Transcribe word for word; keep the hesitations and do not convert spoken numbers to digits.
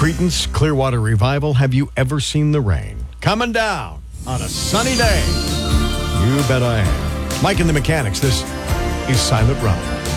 Creedence Clearwater Revival, Have You Ever Seen the Rain? Coming down on a sunny day. You bet I am. Mike and the Mechanics, this is Silent Robin.